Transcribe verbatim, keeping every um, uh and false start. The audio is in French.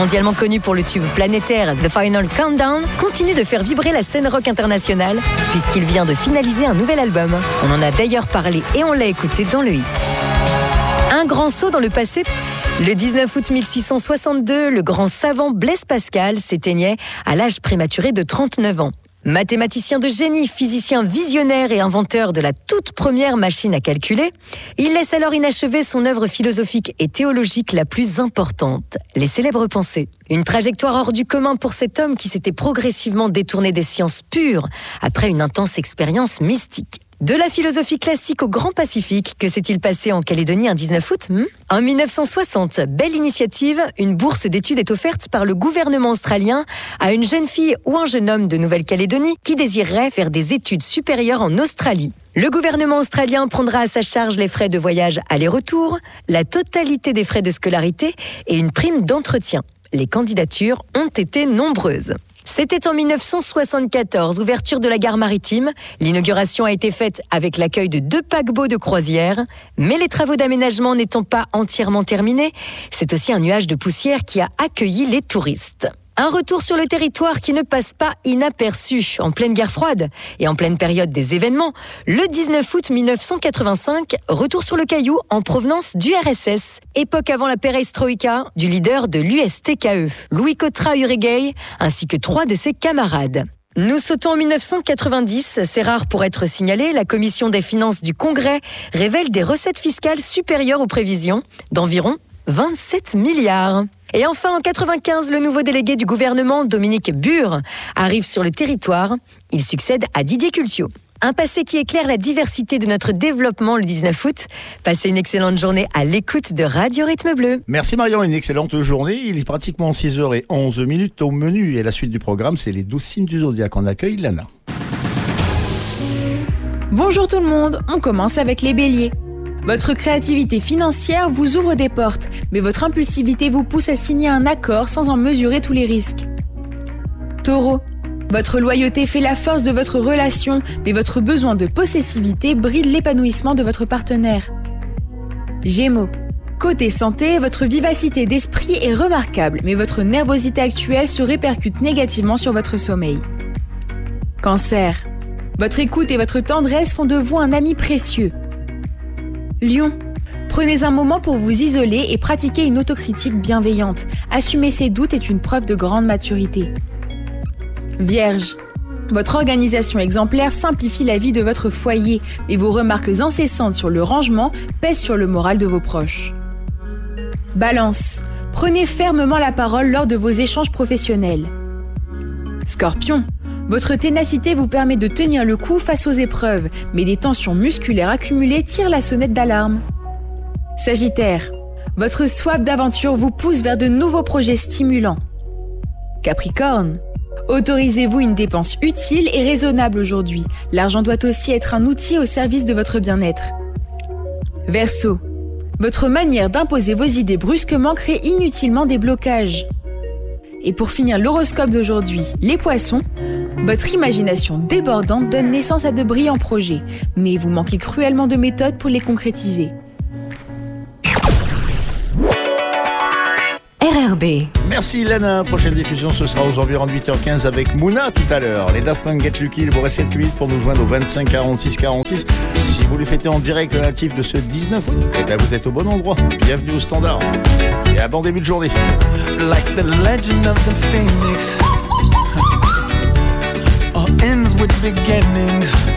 mondialement connu pour le tube planétaire The Final Countdown, continue de faire vibrer la scène rock internationale puisqu'il vient de finaliser un nouvel album. On en a d'ailleurs parlé et on l'a écouté dans le hit. Un grand saut dans le passé. Le dix-neuf août mille six cent soixante-deux, le grand savant Blaise Pascal s'éteignait à l'âge prématuré de trente-neuf ans. Mathématicien de génie, physicien visionnaire et inventeur de la toute première machine à calculer, il laisse alors inachevée son œuvre philosophique et théologique la plus importante, les célèbres pensées. Une trajectoire hors du commun pour cet homme qui s'était progressivement détourné des sciences pures après une intense expérience mystique. De la philosophie classique au Grand Pacifique, que s'est-il passé en Calédonie un dix-neuf août hmm En mille neuf cent soixante, belle initiative, une bourse d'études est offerte par le gouvernement australien à une jeune fille ou un jeune homme de Nouvelle-Calédonie qui désirerait faire des études supérieures en Australie. Le gouvernement australien prendra à sa charge les frais de voyage aller-retour, la totalité des frais de scolarité et une prime d'entretien. Les candidatures ont été nombreuses. C'était en mille neuf cent soixante-quatorze, ouverture de la gare maritime. L'inauguration a été faite avec l'accueil de deux paquebots de croisière. Mais les travaux d'aménagement n'étant pas entièrement terminés, c'est aussi un nuage de poussière qui a accueilli les touristes. Un retour sur le territoire qui ne passe pas inaperçu. En pleine guerre froide et en pleine période des événements, le dix-neuf août mille neuf cent quatre-vingt-cinq, retour sur le Caillou en provenance du R S S. Époque avant la perestroïka du leader de l'U S T K E, Louis Cotra-Uregei, ainsi que trois de ses camarades. Nous sautons en mille neuf cent quatre-vingt-dix, c'est rare pour être signalé, la commission des finances du Congrès révèle des recettes fiscales supérieures aux prévisions d'environ vingt-sept milliards. Et enfin, en quatre-vingt-quinze, le nouveau délégué du gouvernement, Dominique Bure, arrive sur le territoire. Il succède à Didier Cultiot. Un passé qui éclaire la diversité de notre développement le dix-neuf août. Passez une excellente journée à l'écoute de Radio Rythme Bleu. Merci Marion, une excellente journée. Il est pratiquement six heures onze minutes au menu. Et la suite du programme, c'est les douze signes du zodiaque. On accueille Lana. Bonjour tout le monde, on commence avec les béliers. Votre créativité financière vous ouvre des portes, mais votre impulsivité vous pousse à signer un accord sans en mesurer tous les risques. Taureau, votre loyauté fait la force de votre relation, mais votre besoin de possessivité bride l'épanouissement de votre partenaire. Gémeaux, côté santé, votre vivacité d'esprit est remarquable, mais votre nervosité actuelle se répercute négativement sur votre sommeil. Cancer, votre écoute et votre tendresse font de vous un ami précieux. Lion, prenez un moment pour vous isoler et pratiquer une autocritique bienveillante. Assumer ses doutes est une preuve de grande maturité. Vierge, votre organisation exemplaire simplifie la vie de votre foyer et vos remarques incessantes sur le rangement pèsent sur le moral de vos proches. Balance, prenez fermement la parole lors de vos échanges professionnels. Scorpion, votre ténacité vous permet de tenir le coup face aux épreuves, mais des tensions musculaires accumulées tirent la sonnette d'alarme. Sagittaire, votre soif d'aventure vous pousse vers de nouveaux projets stimulants. Capricorne, autorisez-vous une dépense utile et raisonnable aujourd'hui. L'argent doit aussi être un outil au service de votre bien-être. Verseau, votre manière d'imposer vos idées brusquement crée inutilement des blocages. Et pour finir l'horoscope d'aujourd'hui, les poissons, votre imagination débordante donne naissance à de brillants projets, mais vous manquez cruellement de méthodes pour les concrétiser. R R B. Merci Lana. Prochaine diffusion, ce sera aux environs de huit heures quinze avec Mouna tout à l'heure. Les Daft Punk Get Lucky, il vous reste quelques minutes pour nous joindre au vingt-cinq quarante-six quarante-six. Si vous les fêtez en direct le natif de ce dix-neuf août, eh bien vous êtes au bon endroit. Bienvenue au Standard. Et à bon début de journée. Like the legend of the phoenix, all ends with beginnings.